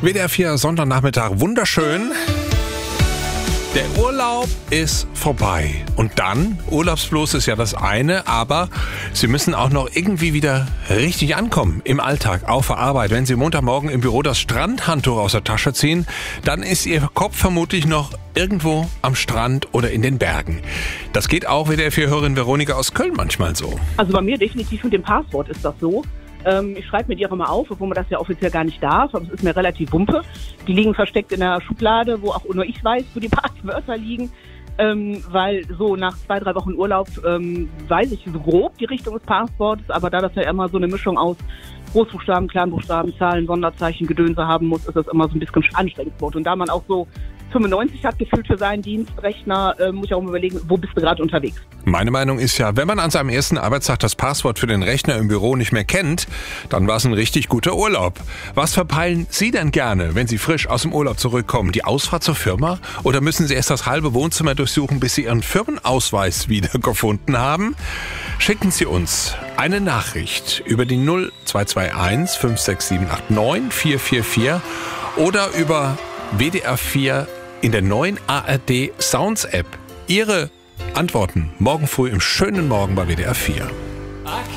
WDR 4 Sonntagnachmittag, wunderschön. Der Urlaub ist vorbei. Und dann, Urlaubsfluss ist ja das eine, aber Sie müssen auch noch irgendwie wieder richtig ankommen im Alltag, auf der Arbeit. Wenn Sie Montagmorgen im Büro das Strandhandtuch aus der Tasche ziehen, dann ist Ihr Kopf vermutlich noch irgendwo am Strand oder in den Bergen. Das geht auch WDR 4-Hörerin Veronika aus Köln manchmal so. Also bei mir definitiv mit dem Passwort ist das so. Ich schreibe mir die auch immer auf, obwohl man das ja offiziell gar nicht darf, aber es ist mir relativ wumpe. Die liegen versteckt in der Schublade, wo auch nur ich weiß, wo die Passwörter liegen. Weil so nach 2-3 Wochen Urlaub weiß ich so grob die Richtung des Passwortes, aber da das ja immer so eine Mischung aus Großbuchstaben, Kleinbuchstaben, Zahlen, Sonderzeichen, Gedönse haben muss, ist das immer so ein bisschen anstrengend. Und da man auch so 95 hat gefühlt für seinen Dienstrechner, muss ich auch mal überlegen, wo bist du gerade unterwegs? Meine Meinung ist ja, wenn man an seinem ersten Arbeitstag das Passwort für den Rechner im Büro nicht mehr kennt, dann war es ein richtig guter Urlaub. Was verpeilen Sie denn gerne, wenn Sie frisch aus dem Urlaub zurückkommen? Die Ausfahrt zur Firma? Oder müssen Sie erst das halbe Wohnzimmer durchsuchen, bis Sie Ihren Firmenausweis wiedergefunden haben? Schicken Sie uns eine Nachricht über die 0221 56789 444 oder über WDR 4 in der neuen ARD Sounds App. Ihre Antworten morgen früh im schönen Morgen bei WDR 4.